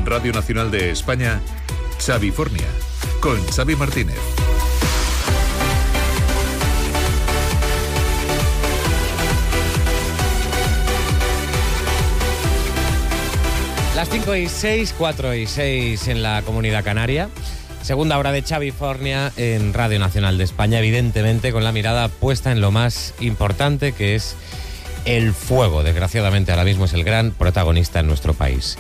En Radio Nacional de España, Xavifornia, con Xavi Martínez. Las 5:06, 4:06 en la Comunidad Canaria. Segunda hora de Xavifornia en Radio Nacional de España, evidentemente con la mirada puesta en lo más importante, que es el fuego. Desgraciadamente ahora mismo es el gran protagonista en nuestro país.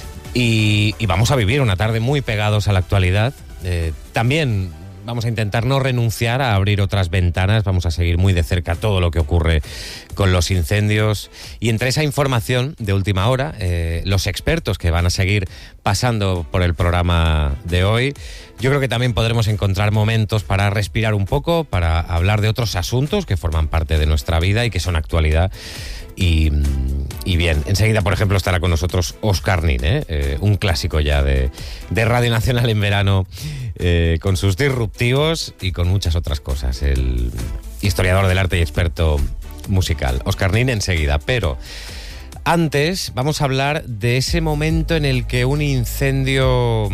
Y vamos a vivir una tarde muy pegados a la actualidad. También vamos a intentar no renunciar a abrir otras ventanas. Vamos a seguir muy de cerca todo lo que ocurre con los incendios. Y entre esa información de última hora, los expertos que van a seguir pasando por el programa de hoy, yo creo que también podremos encontrar momentos para respirar un poco, para hablar de otros asuntos que forman parte de nuestra vida y que son actualidad. Y bien, enseguida, por ejemplo, estará con nosotros Óscar Nin, un clásico ya de Radio Nacional en verano, con sus disruptivos y con muchas otras cosas. El historiador del arte y experto musical. Óscar Nin enseguida, pero antes vamos a hablar de ese momento en el que un incendio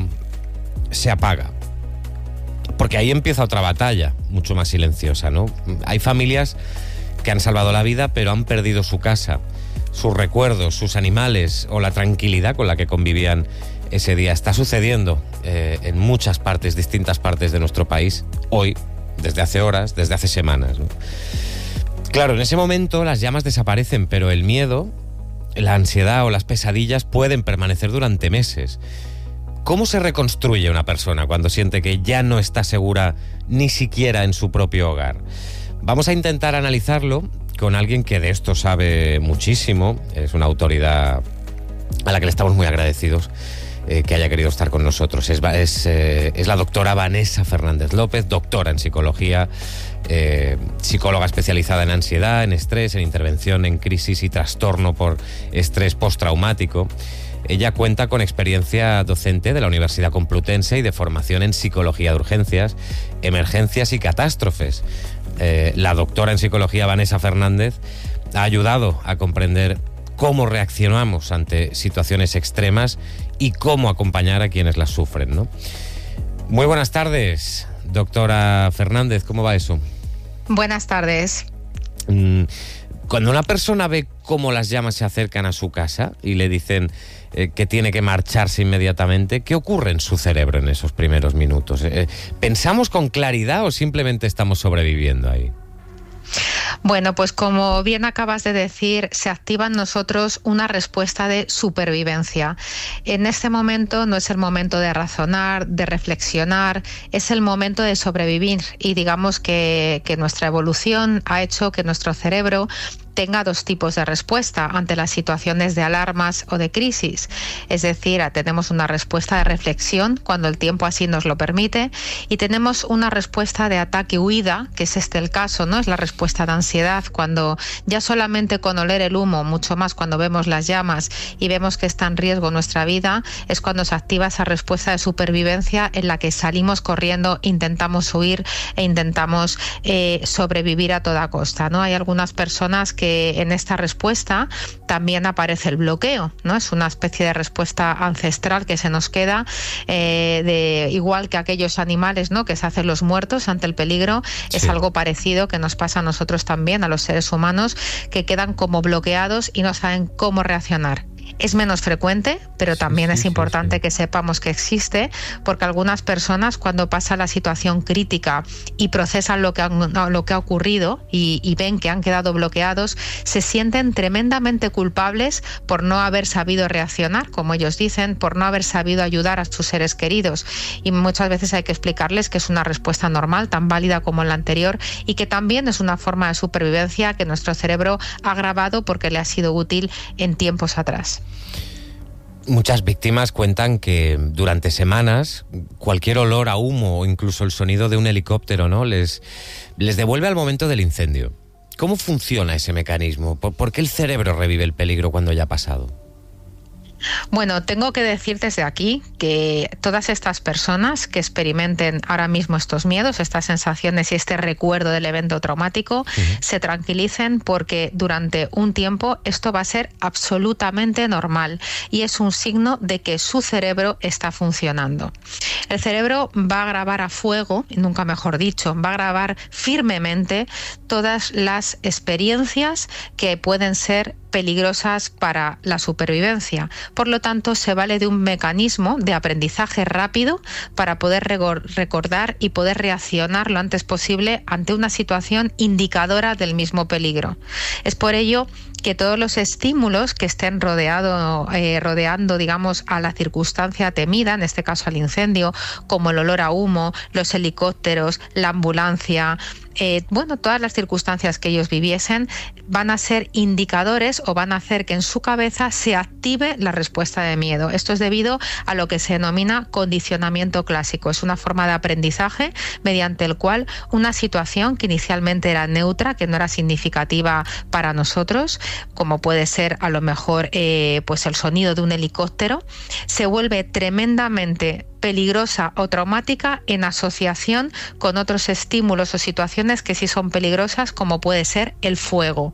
se apaga. Porque ahí empieza otra batalla, mucho más silenciosa, ¿no? Hay familias que han salvado la vida, pero han perdido su casa, sus recuerdos, sus animales o la tranquilidad con la que convivían ese día. Está sucediendo en muchas partes, distintas partes de nuestro país, hoy, desde hace horas, desde hace semanas, ¿no? Claro, en ese momento las llamas desaparecen, pero el miedo, la ansiedad o las pesadillas pueden permanecer durante meses. ¿Cómo se reconstruye una persona cuando siente que ya no está segura ni siquiera en su propio hogar? Vamos a intentar analizarlo con alguien que de esto sabe muchísimo. Es una autoridad a la que le estamos muy agradecidos que haya querido estar con nosotros. Es la doctora Vanessa Fernández López, doctora en psicología, psicóloga especializada en ansiedad, en estrés, en intervención en crisis y trastorno por estrés postraumático. Ella cuenta con experiencia docente de la Universidad Complutense y de formación en psicología de urgencias, emergencias y catástrofes. La doctora en psicología Vanessa Fernández ha ayudado a comprender cómo reaccionamos ante situaciones extremas y cómo acompañar a quienes las sufren, ¿no? Muy buenas tardes, doctora Fernández, ¿cómo va eso? Buenas tardes. Cuando una persona ve cómo las llamas se acercan a su casa y le dicen que tiene que marcharse inmediatamente, ¿qué ocurre en su cerebro en esos primeros minutos? ¿Pensamos con claridad o simplemente estamos sobreviviendo ahí? Bueno, pues como bien acabas de decir, se activa en nosotros una respuesta de supervivencia. En este momento no es el momento de razonar, de reflexionar, es el momento de sobrevivir. Y digamos que nuestra evolución ha hecho que nuestro cerebro tenga dos tipos de respuesta ante las situaciones de alarmas o de crisis. Es decir, tenemos una respuesta de reflexión cuando el tiempo así nos lo permite, y tenemos una respuesta de ataque-huida, que es el caso, ¿no? Es la respuesta de ansiedad, cuando ya solamente con oler el humo, mucho más cuando vemos las llamas y vemos que está en riesgo nuestra vida, es cuando se activa esa respuesta de supervivencia en la que salimos corriendo, intentamos huir e intentamos sobrevivir a toda costa, ¿no? Hay algunas personas que en esta respuesta también aparece el bloqueo, ¿no? Es una especie de respuesta ancestral que se nos queda, igual que aquellos animales, ¿no?, que se hacen los muertos ante el peligro. Sí. Es algo parecido que nos pasa a nosotros también, a los seres humanos, que quedan como bloqueados y no saben cómo reaccionar. Es menos frecuente, pero también es importante que sepamos que existe, porque algunas personas, cuando pasa la situación crítica y procesan lo que ha ocurrido y ven que han quedado bloqueados, se sienten tremendamente culpables por no haber sabido reaccionar, como ellos dicen, por no haber sabido ayudar a sus seres queridos. Y muchas veces hay que explicarles que es una respuesta normal, tan válida como la anterior, y que también es una forma de supervivencia que nuestro cerebro ha grabado porque le ha sido útil en tiempos atrás. Muchas víctimas cuentan que durante semanas cualquier olor a humo o incluso el sonido de un helicóptero, ¿no?, les devuelve al momento del incendio. ¿Cómo funciona ese mecanismo? ¿Por qué el cerebro revive el peligro cuando ya ha pasado? Bueno, tengo que decir desde aquí que todas estas personas que experimenten ahora mismo estos miedos, estas sensaciones y este recuerdo del evento traumático, se tranquilicen, porque durante un tiempo esto va a ser absolutamente normal y es un signo de que su cerebro está funcionando. El cerebro va a grabar a fuego, y nunca mejor dicho, va a grabar firmemente todas las experiencias que pueden ser peligrosas para la supervivencia. Por lo tanto, se vale de un mecanismo de aprendizaje rápido para poder recordar y poder reaccionar lo antes posible ante una situación indicadora del mismo peligro. Es por ello que todos los estímulos que estén rodeando, digamos, a la circunstancia temida, en este caso al incendio, como el olor a humo, los helicópteros, la ambulancia, todas las circunstancias que ellos viviesen, van a ser indicadores o van a hacer que en su cabeza se active la respuesta de miedo. Esto es debido a lo que se denomina condicionamiento clásico. Es una forma de aprendizaje mediante el cual una situación que inicialmente era neutra, que no era significativa para nosotros, como puede ser a lo mejor pues el sonido de un helicóptero, se vuelve tremendamente peligrosa o traumática en asociación con otros estímulos o situaciones que sí son peligrosas, como puede ser el fuego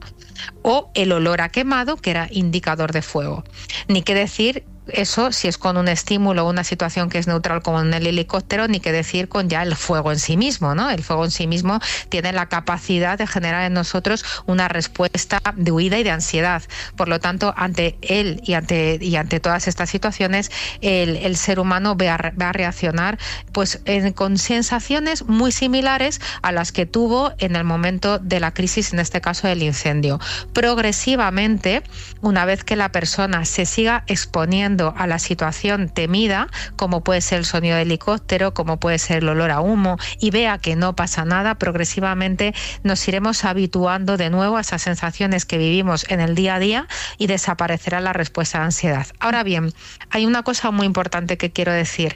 o el olor a quemado, que era indicador de fuego. Ni qué decir eso si es con un estímulo o una situación que es neutral como en el helicóptero, ni qué decir con ya el fuego en sí mismo, ¿no? El fuego en sí mismo tiene la capacidad de generar en nosotros una respuesta de huida y de ansiedad. Por lo tanto, ante él y ante todas estas situaciones, el ser humano va a reaccionar pues con sensaciones muy similares a las que tuvo en el momento de la crisis, en este caso del incendio. Progresivamente, una vez que la persona se siga exponiendo a la situación temida, como puede ser el sonido de helicóptero, como puede ser el olor a humo, y vea que no pasa nada, progresivamente nos iremos habituando de nuevo a esas sensaciones que vivimos en el día a día y desaparecerá la respuesta de ansiedad. Ahora bien, hay una cosa muy importante que quiero decir.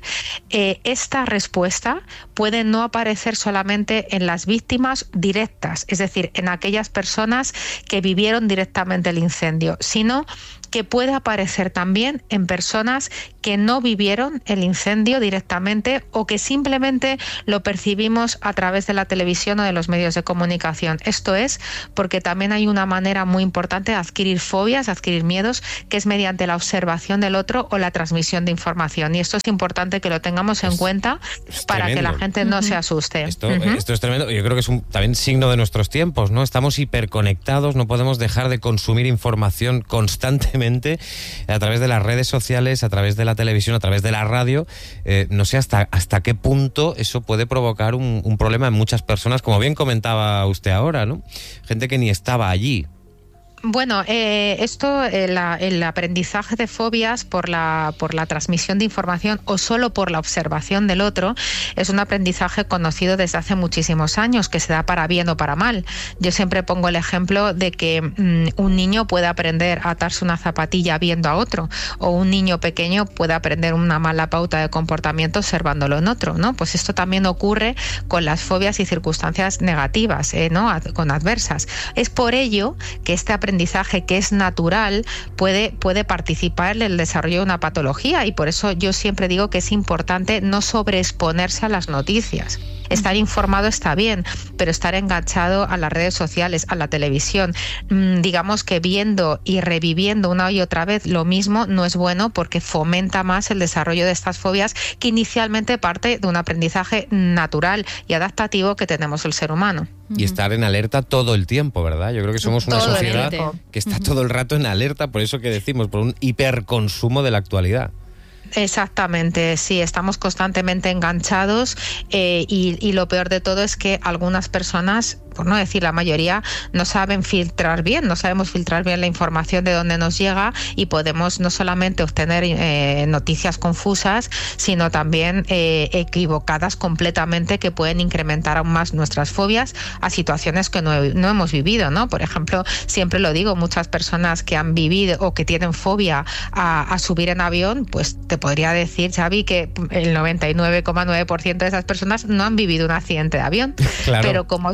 Esta respuesta puede no aparecer solamente en las víctimas directas, es decir, en aquellas personas que vivieron directamente el incendio, sino que puede aparecer también en personas que no vivieron el incendio directamente o que simplemente lo percibimos a través de la televisión o de los medios de comunicación. Esto es porque también hay una manera muy importante de adquirir fobias, de adquirir miedos, que es mediante la observación del otro o la transmisión de información. Y esto es importante que lo tengamos en cuenta para que la gente no se asuste. Esto es tremendo. Yo creo que es también signo de nuestros tiempos, ¿no? Estamos hiperconectados, no podemos dejar de consumir información constantemente a través de las redes sociales, a través de la televisión, a través de la radio. No sé hasta qué punto eso puede provocar un problema en muchas personas, como bien comentaba usted ahora, ¿no? Gente que ni estaba allí. Bueno, el aprendizaje de fobias por la transmisión de información o solo por la observación del otro es un aprendizaje conocido desde hace muchísimos años, que se da para bien o para mal. Yo siempre pongo el ejemplo de que un niño puede aprender a atarse una zapatilla viendo a otro, o un niño pequeño puede aprender una mala pauta de comportamiento observándolo en otro, ¿no? Pues esto también ocurre con las fobias y circunstancias negativas, ¿no? Con adversas. Es por ello que este aprendizaje, que es natural, puede participar en el desarrollo de una patología, y por eso yo siempre digo que es importante no sobreexponerse a las noticias. Estar informado está bien, pero estar enganchado a las redes sociales, a la televisión, digamos que viendo y reviviendo una y otra vez lo mismo, no es bueno, porque fomenta más el desarrollo de estas fobias, que inicialmente parte de un aprendizaje natural y adaptativo que tenemos el ser humano. Y estar en alerta todo el tiempo, ¿verdad? Yo creo que somos una sociedad que está todo el rato en alerta, por eso que decimos, por un hiperconsumo de la actualidad. Exactamente, sí, estamos constantemente enganchados y lo peor de todo es que algunas personas, por no decir la mayoría, no sabemos filtrar bien la información de dónde nos llega, y podemos no solamente obtener noticias confusas, sino también equivocadas completamente, que pueden incrementar aún más nuestras fobias a situaciones que no hemos vivido, ¿no? Por ejemplo, siempre lo digo, muchas personas que han vivido o que tienen fobia a subir en avión, pues te podría decir, Xavi, que el 99,9% de esas personas no han vivido un accidente de avión. Claro. Pero como saben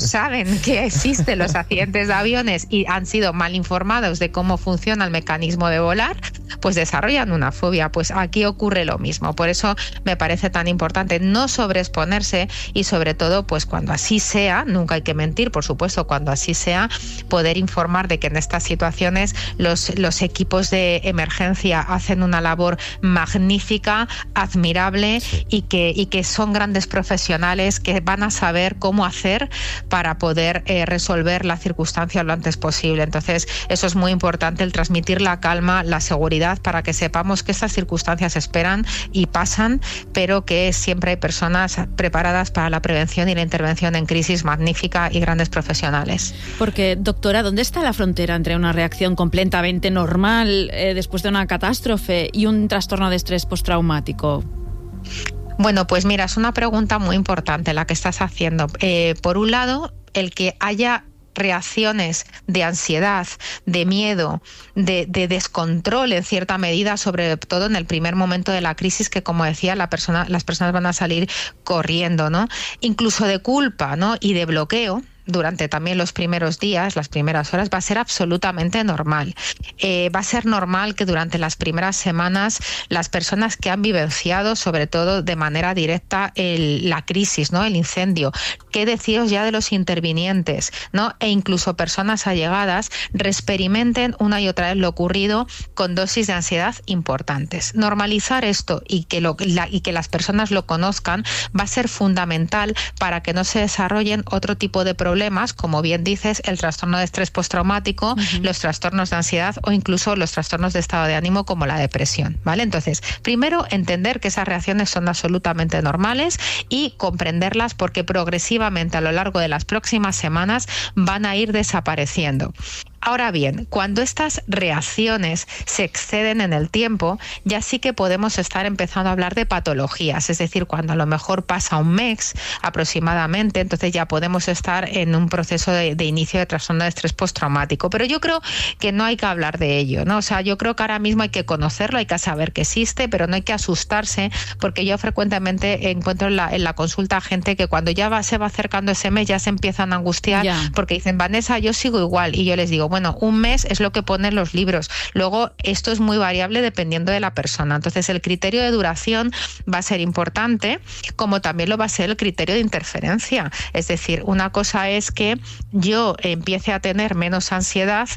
saben que existen los accidentes de aviones y han sido mal informados de cómo funciona el mecanismo de volar, pues desarrollan una fobia. Pues aquí ocurre lo mismo. Por eso me parece tan importante no sobreexponerse y sobre todo, pues cuando así sea, nunca hay que mentir, por supuesto, cuando así sea, poder informar de que en estas situaciones los equipos de emergencia hacen una labor magnífica, admirable y que son grandes profesionales que van a saber cómo hacer para poder resolver la circunstancia lo antes posible. Entonces, eso es muy importante, el transmitir la calma, la seguridad, para que sepamos que estas circunstancias esperan y pasan, pero que siempre hay personas preparadas para la prevención y la intervención en crisis magnífica y grandes profesionales. Porque, doctora, ¿dónde está la frontera entre una reacción completamente normal después de una catástrofe y un trastorno de estrés postraumático? Bueno, pues mira, es una pregunta muy importante la que estás haciendo. Por un lado, el que haya reacciones de ansiedad, de miedo, de descontrol en cierta medida, sobre todo en el primer momento de la crisis, que como decía, las personas van a salir corriendo, ¿no? Incluso de culpa, ¿no? Y de bloqueo durante también los primeros días, las primeras horas, va a ser absolutamente normal. Va a ser normal que durante las primeras semanas las personas que han vivenciado, sobre todo de manera directa, la crisis, ¿no? El incendio, qué deciros ya de los intervinientes, ¿no? E incluso personas allegadas, experimenten una y otra vez lo ocurrido con dosis de ansiedad importantes. Normalizar esto y que las personas lo conozcan va a ser fundamental para que no se desarrollen otro tipo de problemas, como bien dices, el trastorno de estrés postraumático, los trastornos de ansiedad o incluso los trastornos de estado de ánimo como la depresión, ¿vale? Entonces, primero, entender que esas reacciones son absolutamente normales y comprenderlas, porque progresivamente a lo largo de las próximas semanas van a ir desapareciendo. Ahora bien, cuando estas reacciones se exceden en el tiempo, ya sí que podemos estar empezando a hablar de patologías, es decir, cuando a lo mejor pasa un mes aproximadamente, entonces ya podemos estar en un proceso de inicio de trastorno de estrés postraumático. Pero yo creo que no hay que hablar de ello, ¿no? O sea, yo creo que ahora mismo hay que conocerlo, hay que saber que existe, pero no hay que asustarse, porque yo frecuentemente encuentro en la consulta gente que cuando ya se va acercando ese mes ya se empiezan a angustiar porque dicen, Vanessa, yo sigo igual, y yo les digo, bueno, un mes es lo que ponen los libros. Luego, esto es muy variable dependiendo de la persona. Entonces, el criterio de duración va a ser importante, como también lo va a ser el criterio de interferencia. Es decir, una cosa es que yo empiece a tener menos ansiedad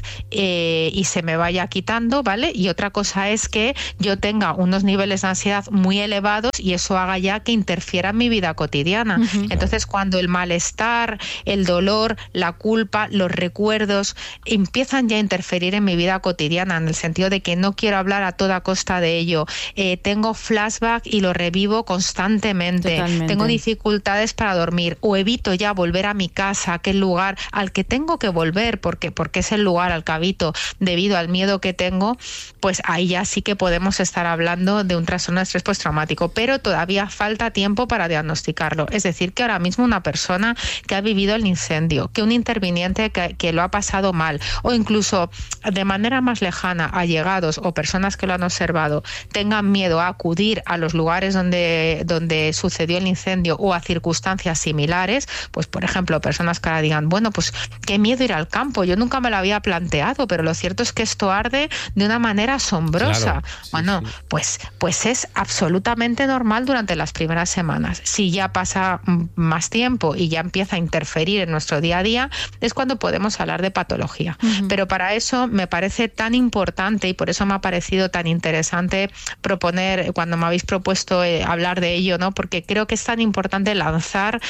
y se me vaya quitando, ¿vale? Y otra cosa es que yo tenga unos niveles de ansiedad muy elevados y eso haga ya que interfiera en mi vida cotidiana. Entonces, cuando el malestar, el dolor, la culpa, los recuerdos empiezan ya a interferir en mi vida cotidiana, en el sentido de que no quiero hablar a toda costa de ello, tengo flashback y lo revivo constantemente. Totalmente. Tengo dificultades para dormir o evito ya volver a mi casa, aquel lugar al que tengo que volver porque es el lugar al que habito debido al miedo que tengo, pues ahí ya sí que podemos estar hablando de un trastorno de estrés postraumático, pero todavía falta tiempo para diagnosticarlo. Es decir, que ahora mismo una persona que ha vivido el incendio, que un interviniente que lo ha pasado mal, o incluso de manera más lejana, allegados o personas que lo han observado, tengan miedo a acudir a los lugares donde sucedió el incendio o a circunstancias similares, pues por ejemplo, personas que ahora digan, bueno, pues qué miedo ir al campo, yo nunca me lo había planteado, pero lo cierto es que esto arde de una manera asombrosa. Claro, sí. Pues es absolutamente normal durante las primeras semanas. Si ya pasa más tiempo y ya empieza a interferir en nuestro día a día, es cuando podemos hablar de patología. Pero para eso me parece tan importante, y por eso me ha parecido tan interesante proponer, cuando me habéis propuesto hablar de ello, ¿no? Porque creo que es tan importante lanzar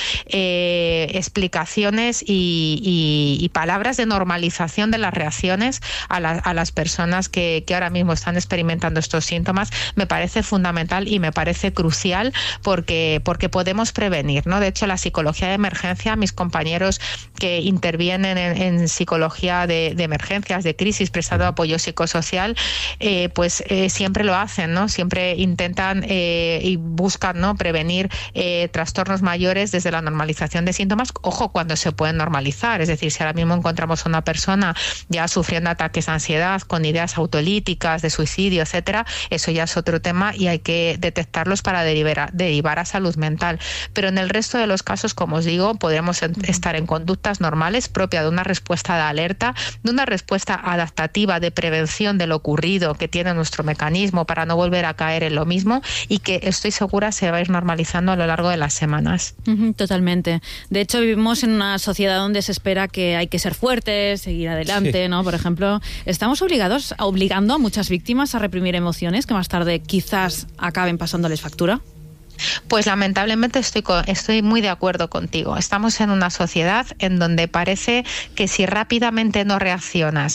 explicaciones y palabras de normalización de las reacciones a las personas que ahora mismo están experimentando estos síntomas. Me parece fundamental y me parece crucial porque podemos prevenir, ¿no? De hecho, la psicología de emergencia, mis compañeros que intervienen en psicología de de emergencias, de crisis, prestando apoyo psicosocial, siempre lo hacen, ¿no? Siempre intentan y buscan, ¿no?, prevenir trastornos mayores desde la normalización de síntomas. Ojo, cuando se pueden normalizar, es decir, si ahora mismo encontramos a una persona ya sufriendo ataques de ansiedad, con ideas autolíticas, de suicidio, etcétera, eso ya es otro tema y hay que detectarlos para derivar a salud mental. Pero en el resto de los casos, como os digo, podremos estar en conductas normales propia de una respuesta de alerta, de una respuesta adaptativa de prevención de lo ocurrido que tiene nuestro mecanismo para no volver a caer en lo mismo, y que estoy segura se va a ir normalizando a lo largo de las semanas. Totalmente. De hecho, vivimos en una sociedad donde se espera que hay que ser fuertes, seguir adelante, ¿no? Por ejemplo, estamos obligando a muchas víctimas a reprimir emociones que más tarde quizás acaben pasándoles factura. Pues lamentablemente estoy muy de acuerdo contigo. Estamos en una sociedad en donde parece que si rápidamente no reaccionas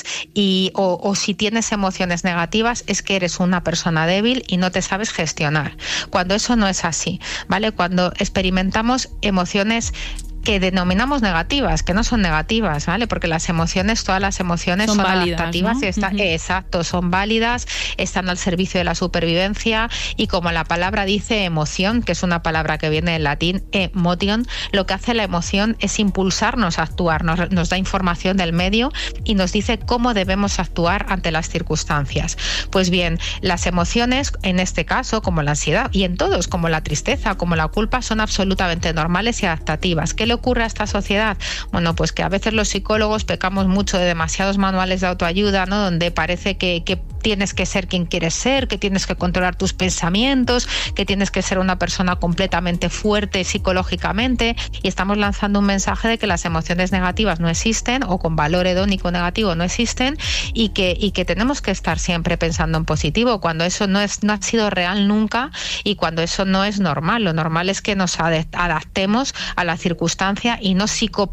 o si tienes emociones negativas es que eres una persona débil y no te sabes gestionar, cuando eso no es así, ¿vale? Cuando experimentamos emociones que denominamos negativas, que no son negativas, ¿vale? Porque todas las emociones son válidas, adaptativas, ¿no? Exacto, son válidas, están al servicio de la supervivencia, y como la palabra dice, emoción, que es una palabra que viene del latín, emotion, lo que hace la emoción es impulsarnos a actuar, nos da información del medio y nos dice cómo debemos actuar ante las circunstancias. Pues bien, las emociones, en este caso, como la ansiedad, y en todos, como la tristeza, como la culpa, son absolutamente normales y adaptativas. ¿Qué le ocurre a esta sociedad? Bueno, pues que a veces los psicólogos pecamos mucho de demasiados manuales de autoayuda, ¿no?, donde parece que tienes que ser quien quieres ser, que tienes que controlar tus pensamientos, que tienes que ser una persona completamente fuerte psicológicamente, y estamos lanzando un mensaje de que las emociones negativas no existen, o con valor hedónico negativo no existen, y que tenemos que estar siempre pensando en positivo, cuando eso no ha sido real nunca, y cuando eso no es normal. Lo normal es que nos adaptemos a la circunstancia y no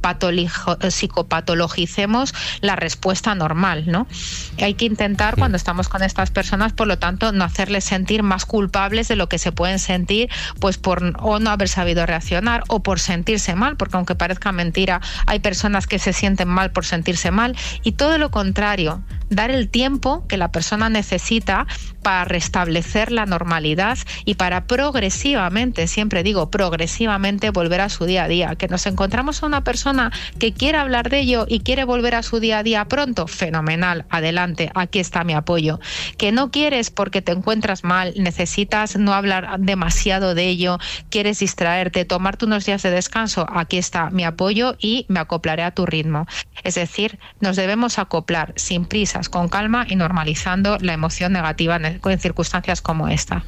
psicopatologicemos la respuesta normal, ¿no? Hay que intentar, cuando estamos con estas personas, por lo tanto, no hacerles sentir más culpables de lo que se pueden sentir, pues por o no haber sabido reaccionar, o por sentirse mal, porque aunque parezca mentira, hay personas que se sienten mal por sentirse mal, y todo lo contrario, dar el tiempo que la persona necesita para restablecer la normalidad y para progresivamente, siempre digo progresivamente, volver a su día a día. Que nos encontramos a una persona que quiere hablar de ello y quiere volver a su día a día pronto, fenomenal, adelante, aquí está mi apoyo. Que no quieres porque te encuentras mal, necesitas no hablar demasiado de ello, quieres distraerte, tomarte unos días de descanso, aquí está mi apoyo y me acoplaré a tu ritmo. Es decir, nos debemos acoplar sin prisas, con calma, y normalizando la emoción negativa en circunstancias como esta.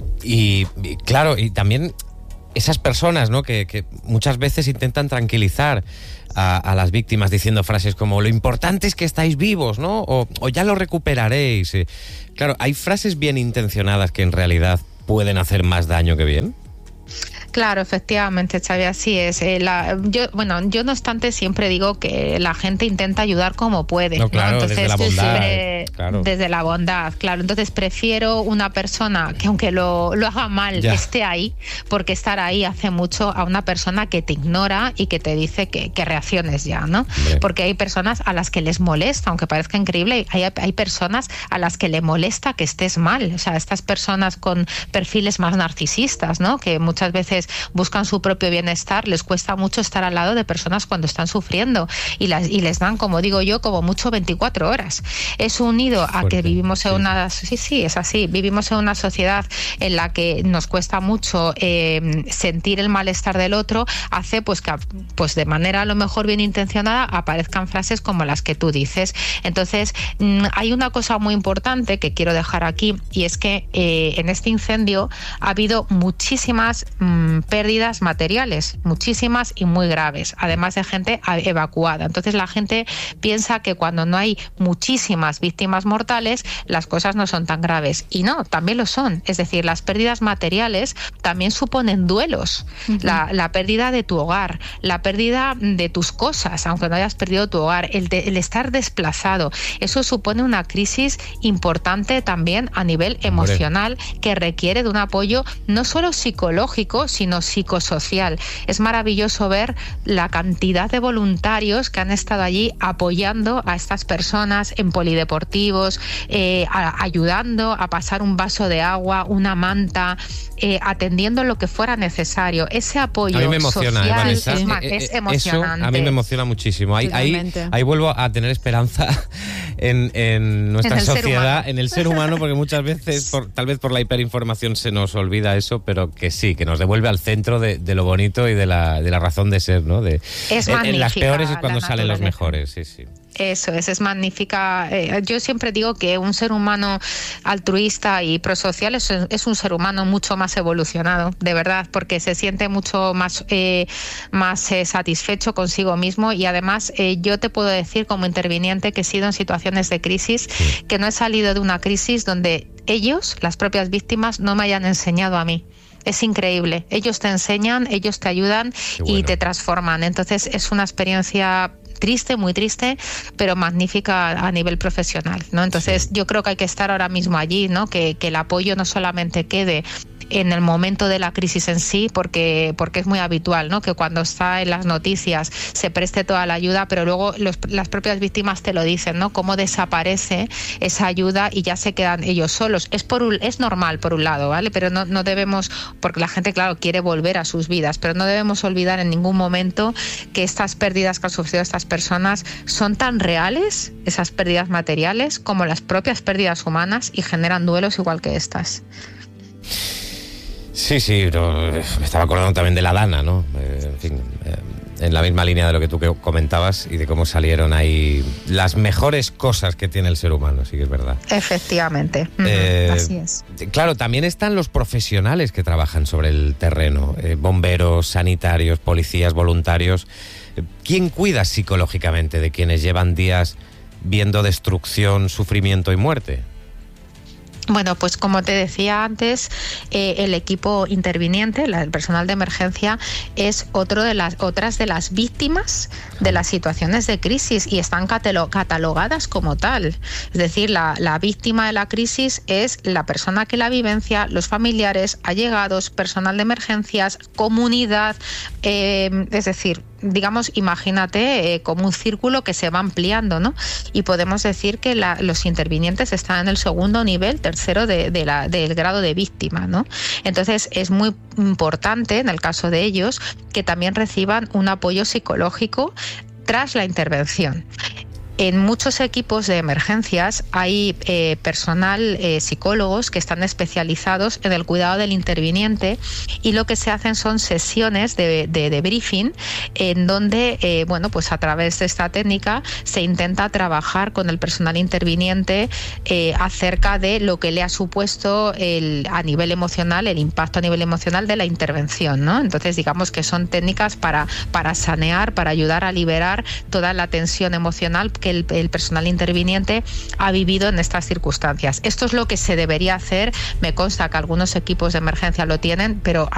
Y claro, y también esas personas, ¿no?, que muchas veces intentan tranquilizar a las víctimas diciendo frases como lo importante es que estáis vivos, ¿no?, o ya lo recuperaréis. Claro, hay frases bien intencionadas que en realidad pueden hacer más daño que bien. Claro, efectivamente, Xavi, así es. Yo no obstante siempre digo que la gente intenta ayudar como puede. No, claro, ¿no? Entonces, desde la bondad. Claro. Desde la bondad, claro. Entonces prefiero una persona que, aunque lo haga mal, esté ahí, porque estar ahí hace mucho a una persona que te ignora y que te dice que reacciones ya, ¿no? Hombre. Porque hay personas a las que les molesta, aunque parezca increíble, hay personas a las que le molesta que estés mal. O sea, estas personas con perfiles más narcisistas, ¿no?, que muchas veces buscan su propio bienestar, les cuesta mucho estar al lado de personas cuando están sufriendo, y les dan, como digo yo, como mucho 24 horas. Es unido a que vivimos en una... Sí, es así. Vivimos en una sociedad en la que nos cuesta mucho sentir el malestar del otro, hace pues que pues de manera a lo mejor bien intencionada aparezcan frases como las que tú dices. Entonces, hay una cosa muy importante que quiero dejar aquí, y es que en este incendio ha habido muchísimas pérdidas materiales, muchísimas y muy graves, además de gente evacuada. Entonces la gente piensa que cuando no hay muchísimas víctimas víctimas mortales, las cosas no son tan graves. Y no, también lo son. Es decir, las pérdidas materiales también suponen duelos. La pérdida de tu hogar, la pérdida de tus cosas, aunque no hayas perdido tu hogar, el estar desplazado, eso supone una crisis importante también a nivel emocional, que requiere de un apoyo no solo psicológico, sino psicosocial. Es maravilloso ver la cantidad de voluntarios que han estado allí apoyando a estas personas en polideportivos, ayudando a pasar un vaso de agua, una manta, atendiendo lo que fuera necesario. Ese apoyo a mí me emociona, social, Vanessa, es emocionante. Eso a mí me emociona muchísimo. Ahí vuelvo a tener esperanza en nuestra sociedad, en el ser humano, porque muchas veces, tal vez por la hiperinformación, se nos olvida eso, pero que sí, que nos devuelve al centro de lo bonito y de la razón de ser, ¿no? En las peores es cuando salen los mejores, sí. Eso es magnífica. Yo siempre digo que un ser humano altruista y prosocial es un ser humano mucho más evolucionado, de verdad, porque se siente mucho más satisfecho consigo mismo, y además yo te puedo decir como interviniente que he sido en situaciones de crisis, que no he salido de una crisis donde ellos, las propias víctimas, no me hayan enseñado a mí. Es increíble. Ellos te enseñan, ellos te ayudan y te transforman. Entonces es una experiencia triste, muy triste, pero magnífica a nivel profesional, ¿no? Entonces yo creo que hay que estar ahora mismo allí, ¿no? Que el apoyo no solamente quede en el momento de la crisis en sí, porque es muy habitual, ¿no? Que cuando está en las noticias se preste toda la ayuda, pero luego las propias víctimas te lo dicen, ¿no? Cómo desaparece esa ayuda y ya se quedan ellos solos. Es normal por un lado, ¿vale? Pero no debemos, porque la gente, claro, quiere volver a sus vidas, pero no debemos olvidar en ningún momento que estas pérdidas que han sufrido estas personas son tan reales, esas pérdidas materiales, como las propias pérdidas humanas, y generan duelos igual que estas. Sí, me estaba acordando también de la Dana, ¿no? En fin, en la misma línea de lo que tú comentabas y de cómo salieron ahí las mejores cosas que tiene el ser humano, sí que es verdad. Efectivamente, así es. Claro, también están los profesionales que trabajan sobre el terreno, bomberos, sanitarios, policías, voluntarios. ¿Quién cuida psicológicamente de quienes llevan días viendo destrucción, sufrimiento y muerte? Bueno, pues como te decía antes, el equipo interviniente, el personal de emergencia, es otras de las víctimas de las situaciones de crisis, y están catalogadas como tal. Es decir, la víctima de la crisis es la persona que la vivencia, los familiares, allegados, personal de emergencias, comunidad, es decir, digamos, imagínate como un círculo que se va ampliando, ¿no? Y podemos decir que los intervinientes están en el segundo nivel, tercero del grado de víctima, ¿no? Entonces es muy importante, en el caso de ellos, que también reciban un apoyo psicológico tras la intervención. En muchos equipos de emergencias hay personal, psicólogos que están especializados en el cuidado del interviniente, y lo que se hacen son sesiones de briefing en donde, pues a través de esta técnica se intenta trabajar con el personal interviniente acerca de lo que le ha supuesto a nivel emocional, el impacto a nivel emocional de la intervención, ¿no? Entonces digamos que son técnicas para sanear, para ayudar a liberar toda la tensión emocional que el personal interviniente ha vivido en estas circunstancias. Esto es lo que se debería hacer. Me consta que algunos equipos de emergencia lo tienen, pero